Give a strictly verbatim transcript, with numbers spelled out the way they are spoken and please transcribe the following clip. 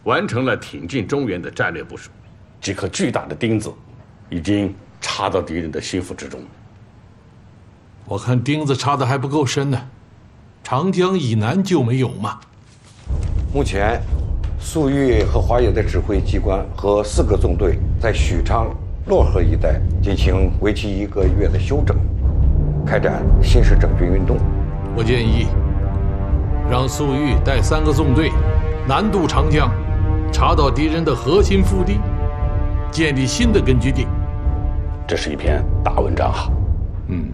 完成了挺进中原的战略部署。几颗巨大的钉子已经插到敌人的心腹之中。 我看钉子插的还不够深呢，长江以南就没有吗？ 目前，粟裕和华野的指挥机关和四个纵队在许昌、漯河一带进行为期一个月的休整，开展新式整军运动。 我建议让粟裕带三个纵队南渡长江，查到敌人的核心腹地，建立新的根据地。 这是一篇大文章哈。